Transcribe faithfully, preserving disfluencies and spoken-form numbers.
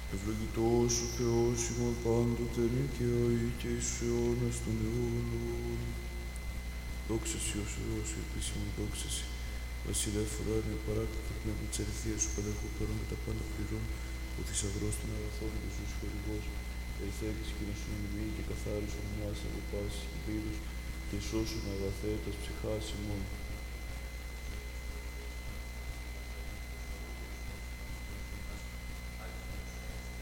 Ευλογητός ο Θεός ημών πάντοτε νικαιόη και εις τους αιώνας των αιώνων. Δόξα Συ, ο Θεός, η επίσημη δόξα Συ. Βασιλεύ ουράνιε παράκλητο πνεύμα της αληθείας σου πανταχού παρών με τα πάντα πληρών, ο θησαυρός των αγαθών και Ιησούς χορηγός, ελθέτης κοινωνσούν ημί και καθάρισον μιας από πάσης κινδύνους και σώσουν αγαθέ τας ψυχάς ημών.